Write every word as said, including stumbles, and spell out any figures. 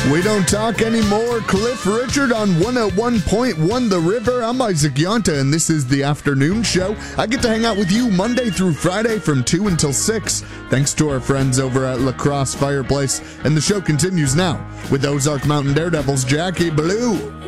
We don't talk anymore. Cliff Richard on one oh one point one The River. I'm Isaac Yonta, and this is the afternoon show. I get to hang out with you Monday through Friday from two until six, thanks to our friends over at La Crosse Fireplace. And the show continues now with Ozark Mountain Daredevils' Jackie Blue.